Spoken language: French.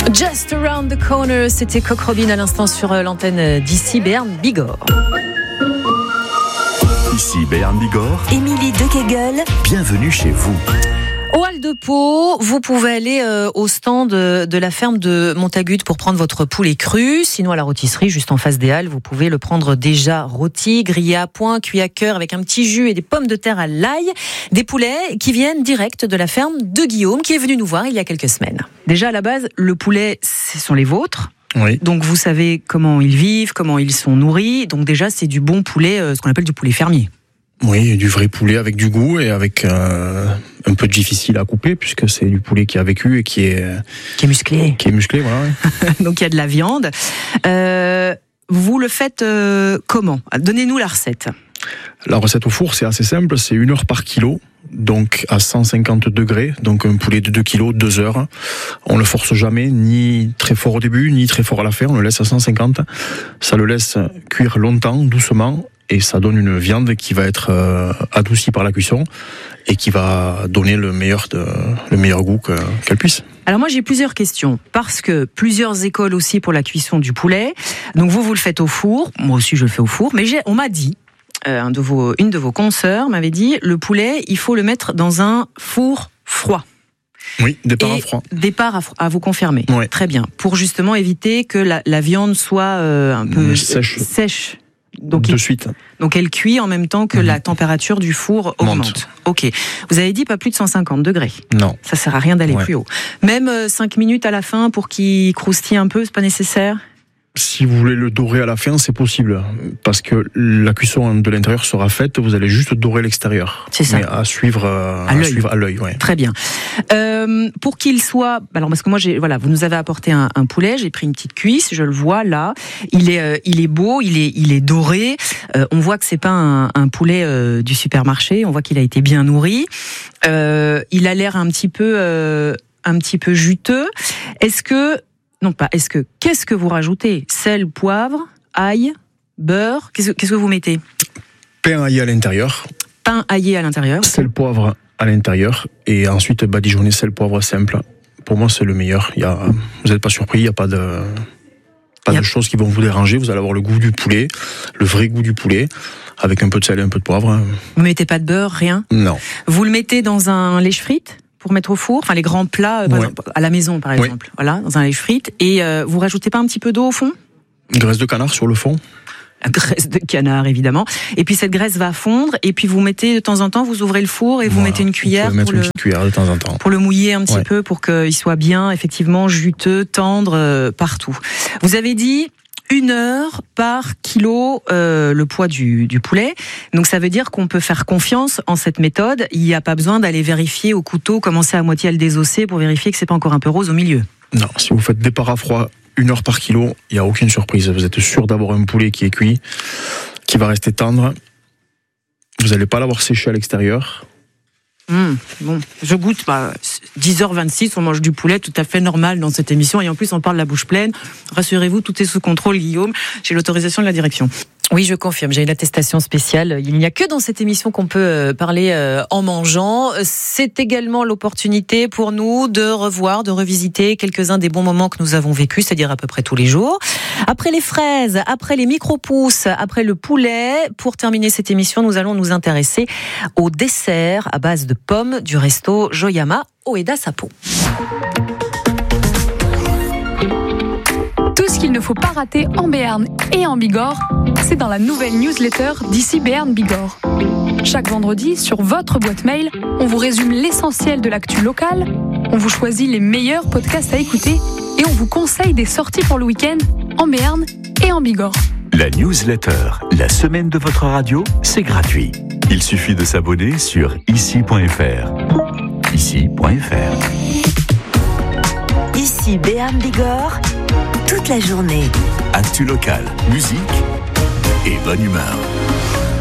Just Around the Corner, c'était Coq Robin à l'instant sur l'antenne d'ici Béarn Bigorre. Ici Béarn Bigorre. Émilie Dekeguel. Bienvenue chez vous. Au Hall de Pau, vous pouvez aller au stand de la ferme de Montagut pour prendre votre poulet cru. Sinon, à la rôtisserie, juste en face des Halles, vous pouvez le prendre déjà rôti, grillé à point, cuit à cœur avec un petit jus et des pommes de terre à l'ail. Des poulets qui viennent direct de la ferme de Guillaume, qui est venu nous voir il y a quelques semaines. Déjà, à la base, le poulet, ce sont les vôtres. Oui. Donc, vous savez comment ils vivent, comment ils sont nourris. Donc, déjà, c'est du bon poulet, ce qu'on appelle du poulet fermier. Oui, du vrai poulet avec du goût et avec un peu difficile à couper puisque c'est du poulet qui a vécu et qui est musclé. Qui est musclé, voilà. Oui. Donc il y a de la viande. Vous le faites comment ? Donnez-nous la recette. La recette au four, c'est assez simple, c'est 1 heure par kilo, donc à 150 degrés, donc un poulet de 2 kilos, 2 heures. On le force jamais, ni très fort au début, ni très fort à la fin, on le laisse à 150. Ça le laisse cuire longtemps, doucement, et ça donne une viande qui va être adoucie par la cuisson et qui va donner le meilleur goût qu'elle puisse. Alors moi j'ai plusieurs questions, parce que plusieurs écoles aussi pour la cuisson du poulet. Donc vous le faites au four, moi aussi je le fais au four, mais on m'a dit, une de vos consoeurs m'avait dit, le poulet il faut le mettre dans un four froid. Oui, départ à froid. Départ à vous confirmer. Ouais. Très bien, pour justement éviter que la viande soit un peu sèche. Donc de suite. Donc elle cuit en même temps que la température du four augmente. Ok. Vous avez dit pas plus de 150 degrés. Non. Ça sert à rien d'aller plus haut. Même 5 minutes à la fin pour qu'il croustille un peu, c'est pas nécessaire ? Si vous voulez le dorer à la fin, c'est possible. Parce que la cuisson de l'intérieur sera faite, vous allez juste dorer l'extérieur. C'est ça. Mais à suivre à l'œil. Ouais. Très bien. Pour qu'il soit... Alors, parce que moi, vous nous avez apporté un poulet, j'ai pris une petite cuisse, je le vois là. Il est beau, il est doré. On voit que c'est pas un poulet du supermarché, on voit qu'il a été bien nourri. Il a l'air un petit peu juteux. Qu'est-ce que vous rajoutez ? Sel, poivre, ail, beurre, qu'est-ce que vous mettez ? Pain aillé à l'intérieur. Pain aillé à l'intérieur. Sel, poivre à l'intérieur. Et ensuite, badigeonner sel, poivre simple. Pour moi, c'est le meilleur. Vous n'êtes pas surpris, il n'y a pas de choses qui vont vous déranger. Vous allez avoir le goût du poulet, le vrai goût du poulet, avec un peu de sel et un peu de poivre. Vous ne mettez pas de beurre, rien ? Non. Vous le mettez dans un lèche-frites ? Pour mettre au four, enfin les grands plats, par exemple, à la maison par exemple, voilà, dans un lèche-frites, et vous rajoutez pas un petit peu d'eau au fond ? Graisse de canard sur le fond. Graisse de canard évidemment, et puis cette graisse va fondre, et puis vous mettez de temps en temps, vous ouvrez le four et vous mettez une cuillère, une petite cuillère de temps en temps, pour le mouiller un petit peu, pour qu'il soit bien effectivement juteux, tendre partout. Vous avez dit 1 heure par kilo le poids du poulet. Donc ça veut dire qu'on peut faire confiance en cette méthode. Il n'y a pas besoin d'aller vérifier au couteau, commencer à moitié à le désosser pour vérifier que c'est pas encore un peu rose au milieu. Non, si vous faites départ à froid 1 heure par kilo, il n'y a aucune surprise. Vous êtes sûr d'avoir un poulet qui est cuit, qui va rester tendre. Vous n'allez pas l'avoir séché à l'extérieur. Bon, je goûte. 10h26, on mange du poulet, tout à fait normal dans cette émission. Et en plus, on parle la bouche pleine. Rassurez-vous, tout est sous contrôle, Guillaume. J'ai l'autorisation de la direction. Oui, je confirme, j'ai une attestation spéciale. Il n'y a que dans cette émission qu'on peut parler en mangeant. C'est également l'opportunité pour nous de revoir, de revisiter quelques-uns des bons moments que nous avons vécus, c'est-à-dire à peu près tous les jours. Après les fraises, après les micro-pousses, après le poulet, pour terminer cette émission, nous allons nous intéresser au dessert à base de pommes du resto Joyama Oeda Sapo. Tout ce qu'il ne faut pas rater en Béarn et en Bigorre, c'est dans la nouvelle newsletter d'ici Béarn Bigorre. Chaque vendredi, sur votre boîte mail, on vous résume l'essentiel de l'actu locale, on vous choisit les meilleurs podcasts à écouter et on vous conseille des sorties pour le week-end en Béarn et en Bigorre. La newsletter, la semaine de votre radio, c'est gratuit. Il suffit de s'abonner sur ici.fr. Ici.fr. Ici Béarn Bigorre, toute la journée. Actu locale, musique et bonne humeur.